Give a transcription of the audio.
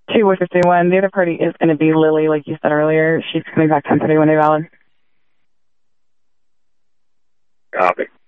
2:51. The other party is going to be Lily, like you said earlier. She's coming back 10:30 when they valid. Copy.